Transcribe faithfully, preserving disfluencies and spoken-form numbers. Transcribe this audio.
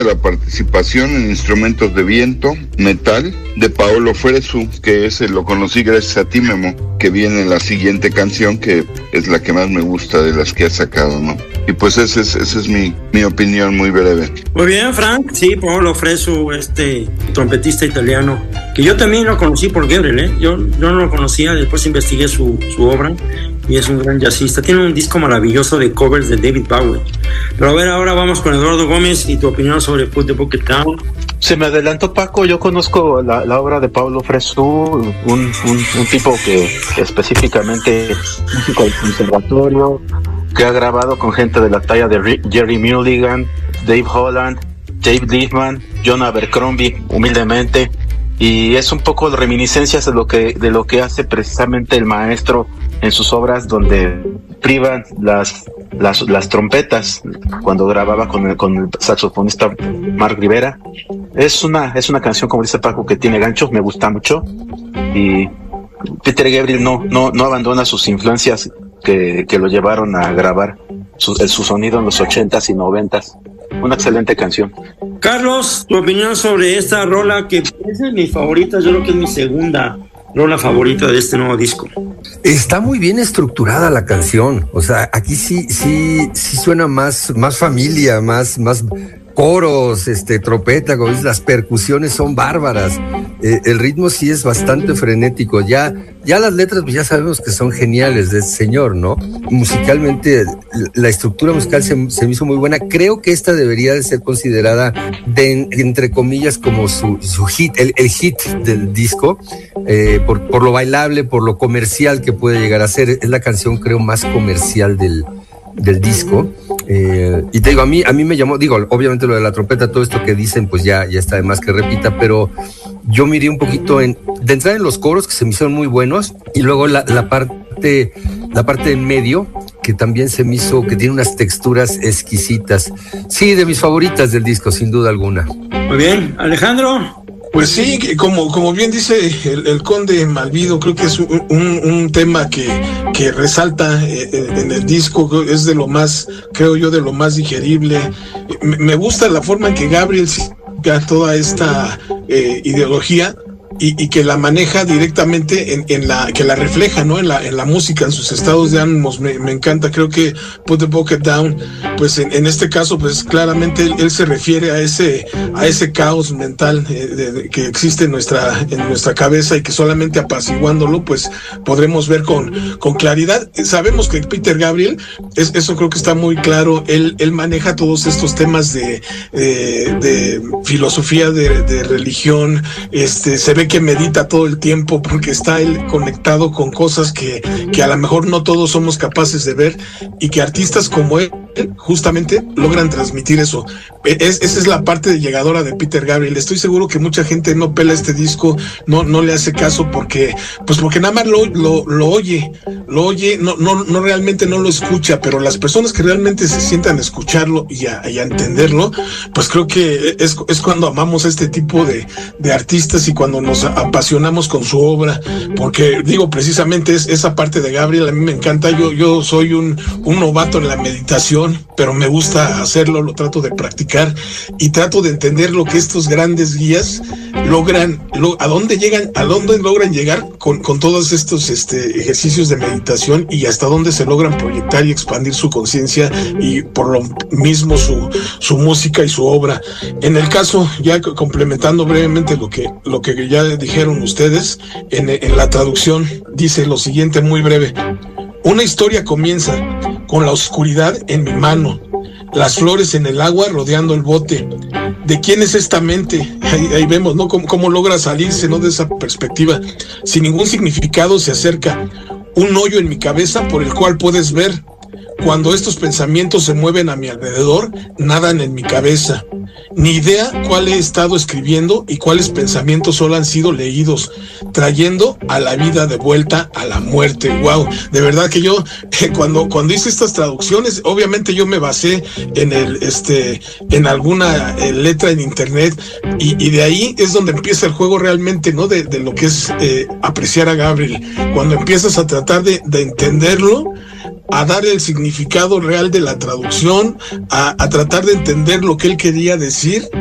la participación en instrumentos de viento, metal, de Paolo Fresu, que ese lo conocí gracias a ti, Memo, que viene la siguiente canción, que es la que más me gusta de las que ha sacado, ¿no? Y pues esa es, esa es mi, mi opinión muy breve. Muy bien, Frank. Sí, Paolo Fresu, este trompetista italiano, que yo también lo conocí por Gabriel, ¿eh? Yo, yo no lo conocía, después investigué su, su obra, y es un gran jazzista. Tiene un disco maravilloso de covers de David Bowie. Pero a ver, ahora vamos con Eduardo Gómez y tu opinión sobre Put the Bucket Down. Se me adelantó Paco, yo conozco la, la obra de Paolo Fresu, un, un, un tipo que específicamente músico del conservatorio, que ha grabado con gente de la talla de Rick, Jerry Mulligan, Dave Holland, Dave Liebman, John Abercrombie, humildemente, y es un poco de reminiscencias de lo que de lo que hace precisamente el maestro en sus obras, donde privan las las, las trompetas cuando grababa con el, con el saxofonista Mark Rivera. Es una es una canción, como dice Paco, que tiene ganchos, me gusta mucho, y Peter Gabriel no no no abandona sus influencias que, que lo llevaron a grabar su, su sonido en los ochentas y noventas. Una excelente canción. Carlos, tu opinión sobre esta rola, que es de mis favoritas, yo creo que es mi segunda rola favorita de este nuevo disco. Está muy bien estructurada la canción, o sea, aquí sí, sí, sí suena más, más familia, más, más coros, este, trompeta, como dices, las percusiones son bárbaras, eh, el ritmo sí es bastante frenético, ya, ya las letras pues ya sabemos que son geniales de este señor, ¿no? Musicalmente, la estructura musical se, se me hizo muy buena. Creo que esta debería de ser considerada de, entre comillas, como su, su hit, el, el hit del disco, eh, por, por lo bailable, por lo comercial que puede llegar a ser. Es la canción, creo, más comercial del del disco, eh, y te digo, a mí, a mí me llamó, digo, obviamente lo de la trompeta, todo esto que dicen, pues ya, ya está de más que repita, pero yo miré un poquito en, de entrar en los coros, que se me hicieron muy buenos, y luego la, la parte, la parte en medio, que también se me hizo, que tiene unas texturas exquisitas. Sí, de mis favoritas del disco, sin duda alguna. Muy bien, Alejandro. Pues sí, como, como bien dice el, el Conde Malvido, creo que es un, un, un tema que, que resalta en el disco, es de lo más, creo yo, de lo más digerible. Me, me gusta la forma en que Gabriel siga toda esta eh, ideología y, y que la maneja directamente en, en la, que la refleja, ¿no? En la, en la música, en sus estados de ánimos. Me, me encanta. Creo que Put the Bucket Down, pues en, en este caso, pues claramente él, él se refiere a ese, a ese caos mental eh, de, de, que existe en nuestra, en nuestra cabeza, y que solamente apaciguándolo, pues podremos ver con, con claridad. Sabemos que Peter Gabriel, es, eso creo que está muy claro. Él, él maneja todos estos temas de, eh, de filosofía, de, de religión. Este, se ve que medita todo el tiempo, porque está él conectado con cosas que, que a lo mejor no todos somos capaces de ver, y que artistas como él justamente logran transmitir eso. Es, esa es la parte llegadora de Peter Gabriel. Estoy seguro que mucha gente no pela este disco, no, no le hace caso, porque, pues porque nada más lo, lo, lo oye, lo oye, no, no, no realmente no lo escucha, pero las personas que realmente se sientan a escucharlo y a, y a entenderlo, pues creo que es, es cuando amamos a este tipo de, de artistas, y cuando nos apasionamos con su obra, porque digo, precisamente es esa parte de Gabriel, a mí me encanta. Yo, yo soy un, un novato en la meditación, pero me gusta hacerlo, lo trato de practicar y trato de entender lo que estos grandes guías logran, lo, a dónde llegan, a dónde logran llegar con, con todos estos este, ejercicios de meditación, y hasta dónde se logran proyectar y expandir su conciencia, y por lo mismo su, su música y su obra. En el caso, ya complementando brevemente lo que, lo que ya dijeron ustedes, en, en la traducción dice lo siguiente, muy breve: una historia comienza con la oscuridad en mi mano, las flores en el agua rodeando el bote. ¿De quién es esta mente? Ahí, ahí vemos, ¿no? Cómo, cómo logra salirse, ¿no? De esa perspectiva. Sin ningún significado se acerca. Un hoyo en mi cabeza por el cual puedes ver. Cuando estos pensamientos se mueven a mi alrededor, nadan en mi cabeza. Ni idea cuál he estado escribiendo y cuáles pensamientos solo han sido leídos, trayendo a la vida de vuelta a la muerte. Wow, de verdad que yo eh, cuando cuando hice estas traducciones, obviamente yo me basé en el este en alguna eh, letra en internet, y, y de ahí es donde empieza el juego realmente, ¿no? De, de lo que es eh, apreciar a Gabriel. Cuando empiezas a tratar de, de entenderlo, a dar el significado real de la traducción, a, a tratar de entender lo que él quería decir